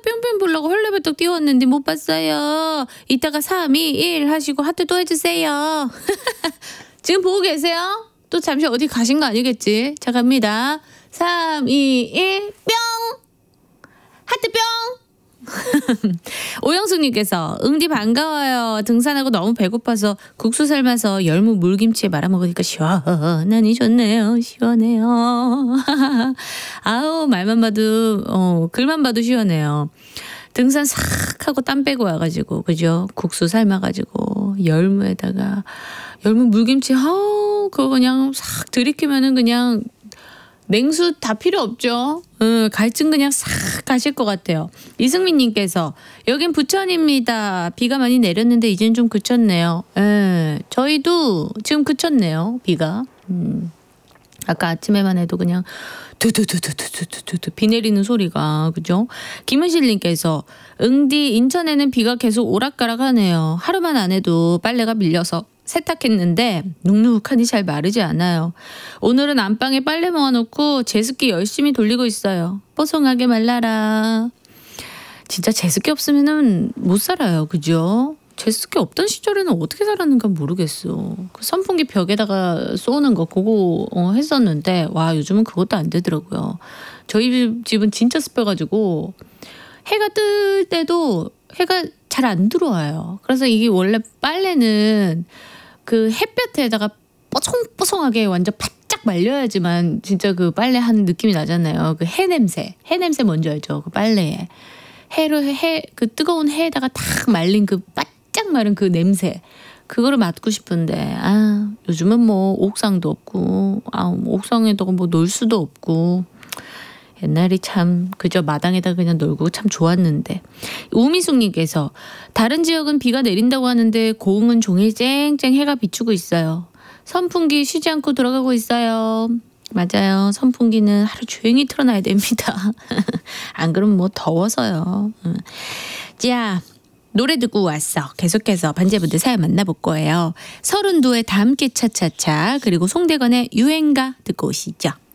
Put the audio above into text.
뿅뿅 보려고 헐레벌떡 뛰었는데 못 봤어요. 이따가 3, 2, 1 하시고 하트 또 해주세요. 지금 보고 계세요? 또 잠시 어디 가신 거 아니겠지? 자, 갑니다. 3, 2, 1 뿅! 하트 뿅! 오영숙님께서 응디 반가워요. 등산하고 너무 배고파서 국수 삶아서 열무 물김치에 말아먹으니까 시원하니 좋네요. 시원해요. 아우, 말만 봐도 글만 봐도 시원해요. 등산 싹 하고 땀 빼고 와가지고, 그죠? 국수 삶아가지고 열무에다가 열무 물김치, 그거 그냥 싹 들이키면은 그냥 냉수 다 필요 없죠. 갈증 그냥 싹 가실 것 같아요. 이승민님께서 여긴 부천입니다. 비가 많이 내렸는데 이젠 좀 그쳤네요. 저희도 지금 그쳤네요. 비가. 아까 아침에만 해도 그냥 두두두두두두두두 비 내리는 소리가, 그죠? 김은실님께서 응디 인천에는 비가 계속 오락가락하네요. 하루만 안 해도 빨래가 밀려서 세탁했는데 눅눅하니 잘 마르지 않아요. 오늘은 안방에 빨래 모아놓고 제습기 열심히 돌리고 있어요. 뽀송하게 말라라. 진짜 제습기 없으면은 못 살아요. 그죠? 제습기 없던 시절에는 어떻게 살았는가 모르겠어. 그 선풍기 벽에다가 쏘는 거 그거 했었는데 와, 요즘은 그것도 안 되더라고요. 저희 집은 진짜 습해가지고 해가 뜰 때도 해가 잘 안 들어와요. 그래서 이게 원래 빨래는 그 햇볕에다가 뽀송뽀송하게 완전 바짝 말려야지만 진짜 그 빨래 하는 느낌이 나잖아요. 그 해 냄새 뭔지 알죠? 그 빨래에 그 뜨거운 해에다가 탁 말린 그 바짝 마른 그 냄새, 그거를 맡고 싶은데 요즘은 뭐 옥상도 없고 옥상에다가 뭐 놀 수도 없고, 옛날이 참 그저 마당에다 그냥 놀고 참 좋았는데. 우미숙님께서 다른 지역은 비가 내린다고 하는데 고흥은 종일 쨍쨍 해가 비추고 있어요. 선풍기 쉬지 않고 들어가고 있어요. 맞아요. 선풍기는 하루 종일 틀어놔야 됩니다. 안 그러면 뭐 더워서요. 자, 노래 듣고 왔어. 계속해서 반제분들 사연 만나볼 거예요. 서른도의 다 함께 차차차, 그리고 송대건의 유행가 듣고 오시죠.